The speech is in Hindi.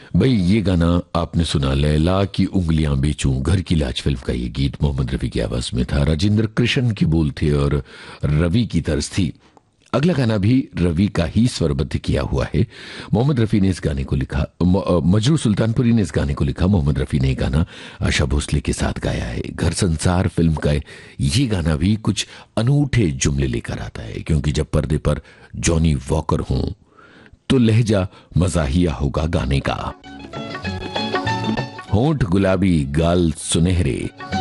भाई ये गाना आपने सुना, लैला की उंगलियां बेचूं, घर की लाज फिल्म का ये गीत मोहम्मद रफी की आवाज में था। राजेंद्र कृष्ण के बोल थे और रवि की तर्ज थी। अगला गाना भी रवि का ही स्वरबद्ध किया हुआ है। मोहम्मद रफी ने इस गाने को लिखा, मजरू सुल्तानपुरी ने इस गाने को लिखा। मोहम्मद रफी ने गाना आशा भोसले के साथ गाया है। घर संसार फिल्म का ये गाना भी कुछ अनूठे जुमले लेकर आता है, क्योंकि जब पर्दे पर जॉनी वॉकर हों तो लहजा मजाहिया होगा गाने का। होंठ गुलाबी गाल सुनहरे,